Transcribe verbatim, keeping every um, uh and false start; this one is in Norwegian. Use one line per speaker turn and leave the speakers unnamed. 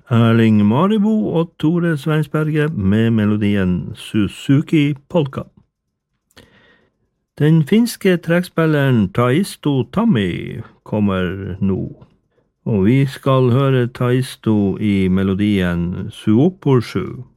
Erling Maribo og Tore Sveinsberget med melodien Suzuki Polka. Den finske trekkspilleren Taisto Tammi kommer nå, og vi skal høre Taisto i melodien Suoporsju.